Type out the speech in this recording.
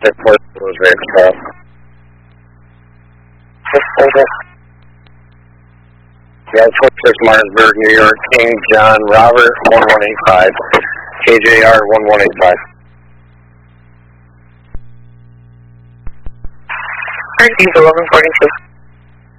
Airport was very small. Yeah, 26 Martinsburg, New York, King John Robert 1185, KJR 1185. He's 1142.